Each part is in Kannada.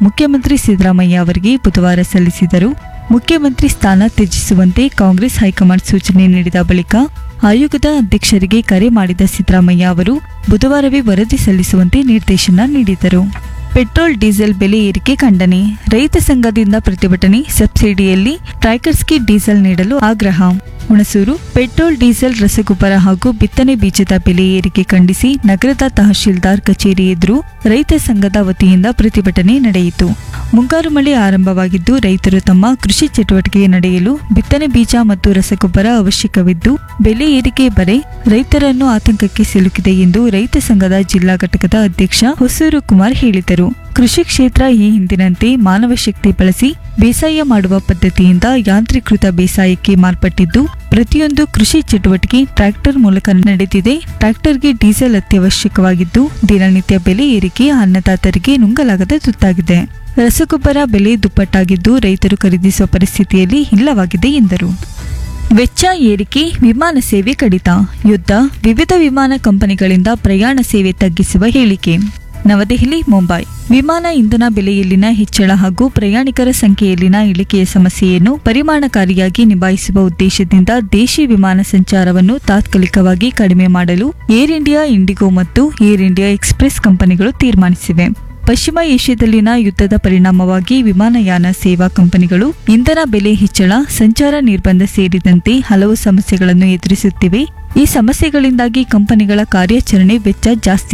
ಮುಖ್ಯಮಂತ್ರಿ ಸಿದ್ದರಾಮಯ್ಯ ಅವರಿಗೆ ಬುಧವಾರ ಸಲ್ಲಿಸಿದರು. ಮುಖ್ಯಮಂತ್ರಿ ಸ್ಥಾನ ತ್ಯಜಿಸುವಂತೆ ಕಾಂಗ್ರೆಸ್ ಹೈಕಮಾಂಡ್ ಸೂಚನೆ ನೀಡಿದ ಬಳಿಕ ಆಯೋಗದ ಅಧ್ಯಕ್ಷರಿಗೆ ಕರೆ ಮಾಡಿದ ಸಿದ್ದರಾಮಯ್ಯ ಅವರು ಬುಧವಾರವೇ ವರದಿ ಸಲ್ಲಿಸುವಂತೆ ನಿರ್ದೇಶನ ನೀಡಿದರು. ಪೆಟ್ರೋಲ್ ಡೀಸೆಲ್ ಬೆಲೆ ಏರಿಕೆ ಖಂಡನೆ. ರೈತ ಸಂಘದಿಂದ ಪ್ರತಿಭಟನೆ. ಸಬ್ಸಿಡಿಯಲ್ಲಿ ಟ್ರ್ಯಾಕ್ಟರ್ಸ್ಗೆ ಡೀಸೆಲ್ ನೀಡಲು ಆಗ್ರಹ. ಹುಣಸೂರು. ಪೆಟ್ರೋಲ್ ಡೀಸೆಲ್ ರಸಗೊಬ್ಬರ ಹಾಗೂ ಬಿತ್ತನೆ ಬೀಜದ ಬೆಲೆ ಏರಿಕೆ ಖಂಡಿಸಿ ನಗರದ ತಹಶೀಲ್ದಾರ್ ಕಚೇರಿ ಎದುರು ರೈತ ಸಂಘದ ವತಿಯಿಂದ ಪ್ರತಿಭಟನೆ ನಡೆಯಿತು. ಮುಂಗಾರು ಮಳೆ ಆರಂಭವಾಗಿದ್ದು ರೈತರು ತಮ್ಮ ಕೃಷಿ ಚಟುವಟಿಕೆ ನಡೆಯಲು ಬಿತ್ತನೆ ಬೀಜ ಮತ್ತು ರಸಗೊಬ್ಬರ ಅವಶ್ಯಕವಿದ್ದು ಬೆಲೆ ಏರಿಕೆ ಬರೆ ರೈತರನ್ನು ಆತಂಕಕ್ಕೆ ಸಿಲುಕಿದೆ ಎಂದು ರೈತ ಸಂಘದ ಜಿಲ್ಲಾ ಘಟಕದ ಅಧ್ಯಕ್ಷ ಹೊಸೂರು ಕುಮಾರ್ ಹೇಳಿದರು. ಕೃಷಿ ಕ್ಷೇತ್ರ ಈ ಹಿಂದಿನಂತೆ ಮಾನವ ಶಕ್ತಿ ಬಳಸಿ ಬೇಸಾಯ ಮಾಡುವ ಪದ್ಧತಿಯಿಂದ ಯಾಂತ್ರೀಕೃತ ಬೇಸಾಯಕ್ಕೆ ಮಾರ್ಪಟ್ಟಿದ್ದು ಪ್ರತಿಯೊಂದು ಕೃಷಿ ಚಟುವಟಿಕೆ ಟ್ರ್ಯಾಕ್ಟರ್ ಮೂಲಕ ನಡೆದಿದೆ. ಟ್ರ್ಯಾಕ್ಟರ್ಗೆ ಡೀಸೆಲ್ ಅತ್ಯವಶ್ಯಕವಾಗಿದ್ದು ದಿನನಿತ್ಯ ಬೆಲೆ ಏರಿಕೆ ಅನ್ನದಾತರಿಗೆ ನುಂಗಲಾಗದ ತುತ್ತಾಗಿದೆ. ರಸಗೊಬ್ಬರ ಬೆಲೆ ದುಪ್ಪಟ್ಟಾಗಿದ್ದು ರೈತರು ಖರೀದಿಸುವ ಪರಿಸ್ಥಿತಿಯಲ್ಲಿ ಇಲ್ಲವಾಗಿದೆ ಎಂದರು. ವೆಚ್ಚ ಏರಿಕೆ. ವಿಮಾನ ಸೇವೆ ಕಡಿತ. ಯುದ್ಧ. ವಿವಿಧ ವಿಮಾನ ಕಂಪನಿಗಳಿಂದ ಪ್ರಯಾಣ ಸೇವೆ ತಗ್ಗಿಸುವ ಹೇಳಿಕೆ. ನವದೆಹಲಿ, ಮುಂಬೈ. ವಿಮಾನ ಇಂಧನ ಬೆಲೆಯಲ್ಲಿನ ಹೆಚ್ಚಳ ಹಾಗೂ ಪ್ರಯಾಣಿಕರ ಸಂಖ್ಯೆಯಲ್ಲಿನ ಇಳಿಕೆಯ ಸಮಸ್ಯೆಯನ್ನು ಪರಿಣಾಮಕಾರಿಯಾಗಿ ನಿಭಾಯಿಸುವ ಉದ್ದೇಶದಿಂದ ದೇಶಿ ವಿಮಾನ ಸಂಚಾರವನ್ನು ತಾತ್ಕಾಲಿಕವಾಗಿ ಕಡಿಮೆ ಮಾಡಲು ಏರ್ ಇಂಡಿಯಾ, ಇಂಡಿಗೋ ಮತ್ತು ಏರ್ ಇಂಡಿಯಾ ಎಕ್ಸ್‌ಪ್ರೆಸ್ ಕಂಪನಿಗಳು ತೀರ್ಮಾನಿಸಿವೆ. ಪಶ್ಚಿಮ ಏಷ್ಯಾದಲ್ಲಿನ ಯುದ್ಧದ ಪರಿಣಾಮವಾಗಿ ವಿಮಾನಯಾನ ಸೇವಾ ಕಂಪನಿಗಳು ಇಂಧನ ಬೆಲೆ ಹೆಚ್ಚಳ, ಸಂಚಾರ ನಿರ್ಬಂಧ ಸೇರಿದಂತೆ ಹಲವು ಸಮಸ್ಯೆಗಳನ್ನು ಎದುರಿಸುತ್ತಿವೆ. ಈ ಸಮಸ್ಯೆಗಳಿಂದಾಗಿ ಕಂಪನಿಗಳ ಕಾರ್ಯಾಚರಣೆ ವೆಚ್ಚ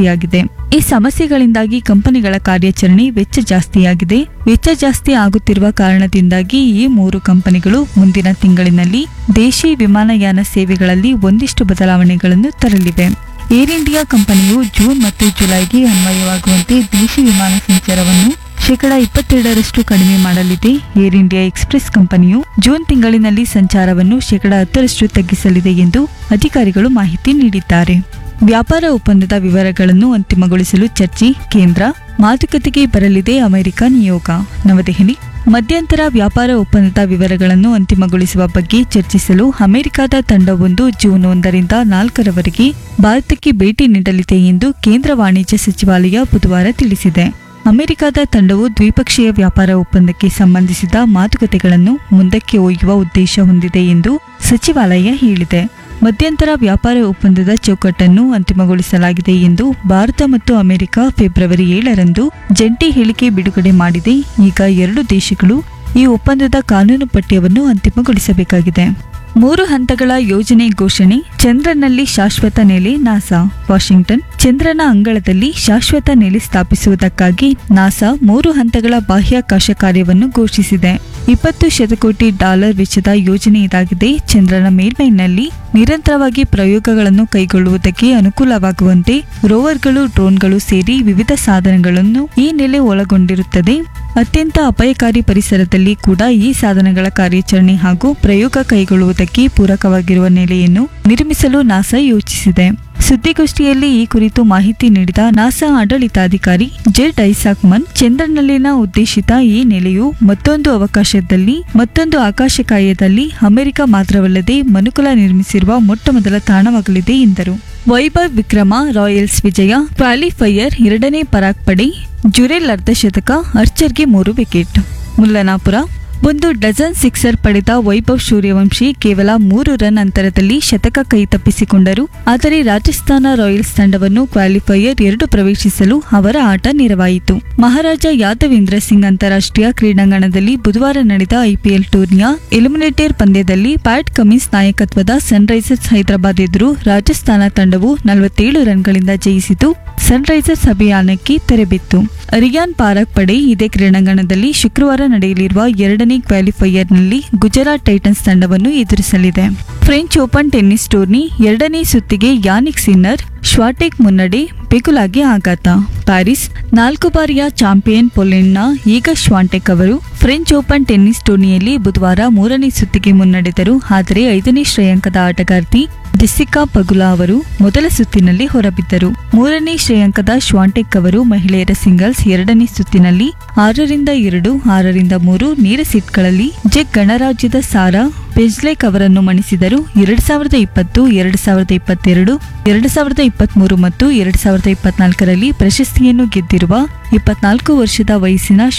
ಜಾಸ್ತಿಯಾಗಿದೆ. ವೆಚ್ಚ ಜಾಸ್ತಿ ಆಗುತ್ತಿರುವ ಕಾರಣದಿಂದಾಗಿ ಈ ಮೂರು ಕಂಪನಿಗಳು ಮುಂದಿನ ತಿಂಗಳಿನಲ್ಲಿ ದೇಶಿ ವಿಮಾನಯಾನ ಸೇವೆಗಳಲ್ಲಿ ಒಂದಿಷ್ಟು ಬದಲಾವಣೆಗಳನ್ನು ತರಲಿವೆ. ಏರ್ ಇಂಡಿಯಾ ಕಂಪನಿಯು ಜೂನ್ ಮತ್ತು ಜುಲೈಗೆ ಅನ್ವಯವಾಗುವಂತೆ ದೇಶಿ ವಿಮಾನ ಸಂಚಾರವನ್ನು 22% ಕಡಿಮೆ ಮಾಡಲಿದೆ. ಏರ್ ಇಂಡಿಯಾ ಎಕ್ಸ್‌ಪ್ರೆಸ್ ಕಂಪನಿಯು ಜೂನ್ ತಿಂಗಳಿನಲ್ಲಿ ಸಂಚಾರವನ್ನು 10% ತಗ್ಗಿಸಲಿದೆ ಎಂದು ಅಧಿಕಾರಿಗಳು ಮಾಹಿತಿ ನೀಡಿದ್ದಾರೆ. ವ್ಯಾಪಾರ ಒಪ್ಪಂದದ ವಿವರಗಳನ್ನು ಅಂತಿಮಗೊಳಿಸಲು ಚರ್ಚೆ. ಕೇಂದ್ರ ಮಾತುಕತೆಗೆ ಬರಲಿದೆ ಅಮೆರಿಕ ನಿಯೋಗ. ನವದೆಹಲಿ. ಮಧ್ಯಂತರ ವ್ಯಾಪಾರ ಒಪ್ಪಂದದ ವಿವರಗಳನ್ನು ಅಂತಿಮಗೊಳಿಸುವ ಬಗ್ಗೆ ಚರ್ಚಿಸಲು ಅಮೆರಿಕದ ತಂಡವೊಂದು ಜೂನ್ 1ರಿಂದ 4ರವರೆಗೆ ಭಾರತಕ್ಕೆ ಭೇಟಿ ನೀಡಲಿದೆ ಎಂದು ಕೇಂದ್ರ ವಾಣಿಜ್ಯ ಸಚಿವಾಲಯ ಬುಧವಾರ ತಿಳಿಸಿದೆ. ಅಮೆರಿಕದ ತಂಡವು ದ್ವಿಪಕ್ಷೀಯ ವ್ಯಾಪಾರ ಒಪ್ಪಂದಕ್ಕೆ ಸಂಬಂಧಿಸಿದ ಮಾತುಕತೆಗಳನ್ನು ಮುಂದಕ್ಕೆ ಒಯ್ಯುವ ಉದ್ದೇಶ ಹೊಂದಿದೆ ಎಂದು ಸಚಿವಾಲಯ ಹೇಳಿದೆ. ಮಧ್ಯಂತರ ವ್ಯಾಪಾರ ಒಪ್ಪಂದದ ಚೌಕಟ್ಟನ್ನು ಅಂತಿಮಗೊಳಿಸಲಾಗಿದೆ ಎಂದು ಭಾರತ ಮತ್ತು ಅಮೆರಿಕ ಫೆಬ್ರವರಿ 7ರಂದು ಜಂಟಿ ಹೇಳಿಕೆ ಬಿಡುಗಡೆ ಮಾಡಿದೆ. ಈಗ ಎರಡೂ ದೇಶಗಳು ಈ ಒಪ್ಪಂದದ ಕಾನೂನು ಪಠ್ಯವನ್ನು ಅಂತಿಮಗೊಳಿಸಬೇಕಾಗಿದೆ. 3 ಹಂತಗಳ ಯೋಜನೆ ಘೋಷಣೆ. ಚಂದ್ರನಲ್ಲಿ ಶಾಶ್ವತ ನೆಲೆ. ನಾಸಾ. ವಾಷಿಂಗ್ಟನ್. ಚಂದ್ರನ ಅಂಗಳದಲ್ಲಿ ಶಾಶ್ವತ ನೆಲೆ ಸ್ಥಾಪಿಸುವುದಕ್ಕಾಗಿ ನಾಸಾ 3 ಹಂತಗಳ ಬಾಹ್ಯಾಕಾಶ ಕಾರ್ಯವನ್ನು ಘೋಷಿಸಿದೆ. $20 ಶತಕೋಟಿ ವೆಚ್ಚದ ಯೋಜನೆ ಇದಾಗಿದೆ. ಚಂದ್ರನ ಮೇಲ್ಮೈನಲ್ಲಿ ನಿರಂತರವಾಗಿ ಪ್ರಯೋಗಗಳನ್ನು ಕೈಗೊಳ್ಳುವುದಕ್ಕೆ ಅನುಕೂಲವಾಗುವಂತೆ ರೋವರ್ಗಳು, ಡ್ರೋನ್ಗಳು ಸೇರಿ ವಿವಿಧ ಸಾಧನಗಳನ್ನು ಈ ನೆಲೆ ಒಳಗೊಂಡಿರುತ್ತದೆ. ಅತ್ಯಂತ ಅಪಾಯಕಾರಿ ಪರಿಸರದಲ್ಲಿ ಕೂಡ ಈ ಸಾಧನಗಳ ಕಾರ್ಯಾಚರಣೆ ಹಾಗೂ ಪ್ರಯೋಗ ಕೈಗೊಳ್ಳುವುದಕ್ಕೆ ಪೂರಕವಾಗಿರುವ ನೆಲೆಯನ್ನು ನಿರ್ಮಿಸಲು ನಾಸಾ ಯೋಚಿಸಿದೆ. ಸುದ್ದಿಗೋಷ್ಠಿಯಲ್ಲಿ ಈ ಕುರಿತು ಮಾಹಿತಿ ನೀಡಿದ ನಾಸಾ ಆಡಳಿತಾಧಿಕಾರಿ ಜೆಡ್ ಐಸಾಕ್ಮನ್, ಚಂದ್ರನಲ್ಲಿನ ಉದ್ದೇಶಿತ ಈ ನೆಲೆಯು ಮತ್ತೊಂದು ಆಕಾಶಕಾಯದಲ್ಲಿ ಅಮೆರಿಕ ಮಾತ್ರವಲ್ಲದೆ ಮನುಕುಲ ನಿರ್ಮಿಸಿರುವ ಮೊಟ್ಟಮೊದಲ ತಾಣವಾಗಲಿದೆ ಎಂದರು. ವೈಭವ್ ವಿಕ್ರಮ ರಾಯಲ್ಸ್ ವಿಜಯ. ಕ್ವಾಲಿಫೈಯರ್ 2ನೇ ಪರಾಗ್ ಪಡೆ. ಜುರೆಲ್ ಅರ್ಧಶತಕ. ಆರ್ಚರ್ಗೆ 3 ವಿಕೆಟ್. ಮುಲ್ಲನಾಪುರ. 1 ಡಜನ್ ಸಿಕ್ಸರ್ ಪಡೆದ ವೈಭವ್ ಸೂರ್ಯವಂಶಿ ಕೇವಲ 3 ರನ್ ಅಂತರದಲ್ಲಿ ಶತಕ ಕೈ ತಪ್ಪಿಸಿಕೊಂಡರು. ಆದರೆ ರಾಜಸ್ಥಾನ ರಾಯಲ್ಸ್ ತಂಡವನ್ನು ಕ್ವಾಲಿಫೈಯರ್ 2 ಪ್ರವೇಶಿಸಲು ಅವರ ಆಟ ನೆರವಾಯಿತು. ಮಹಾರಾಜ ಯಾದವೇಂದ್ರ ಸಿಂಗ್ ಅಂತಾರಾಷ್ಟ್ರೀಯ ಕ್ರೀಡಾಂಗಣದಲ್ಲಿ ಬುಧವಾರ ನಡೆದ ಐಪಿಎಲ್ ಟೂರ್ನಿಯ ಎಲಿಮಿನೇಟರ್ ಪಂದ್ಯದಲ್ಲಿ ಪ್ಯಾಟ್ ಕಮಿನ್ಸ್ ನಾಯಕತ್ವದ ಸನ್ರೈಸರ್ಸ್ ಹೈದರಾಬಾದ್ ಎದುರು ರಾಜಸ್ಥಾನ ತಂಡವು 47 ರನ್ಗಳಿಂದ ಜಯಿಸಿತು. ಸನ್ರೈಸರ್ಸ್ ಅಭಿಯಾನಕ್ಕೆ ತೆರೆಬಿತ್ತು. ರಿಯಾನ್ ಪರಾಗ್ ಪಡೆ ಇದೇ ಕ್ರೀಡಾಂಗಣದಲ್ಲಿ ಶುಕ್ರವಾರ ನಡೆಯಲಿರುವ 2ನೇ ಕ್ವಾಲಿಫೈಯರ್ನಲ್ಲಿ ಗುಜರಾತ್ ಟೈಟನ್ಸ್ ತಂಡವನ್ನು ಎದುರಿಸಲಿದೆ. ಫ್ರೆಂಚ್ ಓಪನ್ ಟೆನ್ನಿಸ್ ಟೂರ್ನಿ 2ನೇ ಸುತ್ತಿಗೆ ಯಾನಿಕ್ ಸಿನ್ನರ್, ಶ್ವಾಟೆಕ್ ಮುನ್ನಡೆ, ಬೆಗುಲಾಗೆ ಆಘಾತ. ಪ್ಯಾರಿಸ್. 4 ಬಾರಿಯ ಚಾಂಪಿಯನ್ ಪೋಲೆಂಡ್ನ ಈಗ ಶ್ವಾಟೆಕ್ ಅವರು ಫ್ರೆಂಚ್ ಓಪನ್ ಟೆನ್ನಿಸ್ ಟೂರ್ನಿಯಲ್ಲಿ ಬುಧವಾರ 3ನೇ ಸುತ್ತಿಗೆ ಮುನ್ನಡೆದರು. ಆದರೆ 5ನೇ ಶ್ರೇಯಾಂಕದ ಆಟಗಾರ್ತಿ ಜೆಸ್ಸಿಕಾ ಪಗುಲಾ ಅವರು ಮೊದಲ ಸುತ್ತಿನಲ್ಲಿ ಹೊರಬಿದ್ದರು. 3ನೇ ಶ್ರೇಯಾಂಕದ ಶ್ವಾಟೆಕ್ ಅವರು ಮಹಿಳೆಯರ ಸಿಂಗಲ್ಸ್ 2ನೇ ಸುತ್ತಿನಲ್ಲಿ 6-2, 6-3 ನೇರ ಸೆಟ್ಗಳಲ್ಲಿ ಜೆಕ್ ಗಣರಾಜ್ಯದ ಸಾರಾ ಪೆಜ್ಲೆಕ್ ಅವರನ್ನು ಮಣಿಸಿದರು. 2020, 2022, 2023 ಮತ್ತು 2024ರಲ್ಲಿ ಪ್ರಶಸ್ತಿಯನ್ನು ಗೆದ್ದಿರುವ 24 ವರ್ಷದ ವಯಸ್ಸಿನ